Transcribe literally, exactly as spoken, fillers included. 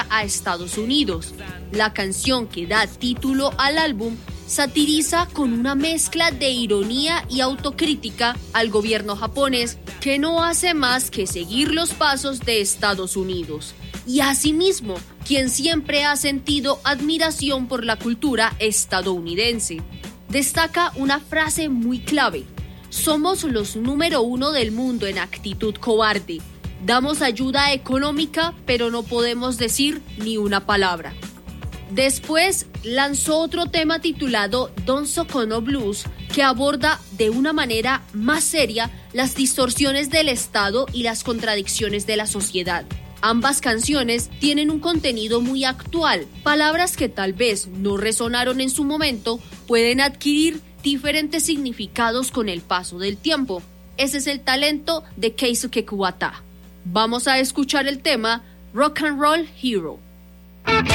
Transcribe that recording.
guerra a Estados Unidos. La canción que da título al álbum satiriza con una mezcla de ironía y autocrítica al gobierno japonés, que no hace más que seguir los pasos de Estados Unidos. Y asimismo, quien siempre ha sentido admiración por la cultura estadounidense. Destaca una frase muy clave: somos los número uno del mundo en actitud cobarde. Damos ayuda económica, pero no podemos decir ni una palabra. Después lanzó otro tema titulado Don Sokono Blues, que aborda de una manera más seria las distorsiones del Estado y las contradicciones de la sociedad. Ambas canciones tienen un contenido muy actual. Palabras que tal vez no resonaron en su momento pueden adquirir diferentes significados con el paso del tiempo. Ese es el talento de Keisuke Kuwata. Vamos a escuchar el tema Rock and Roll Hero.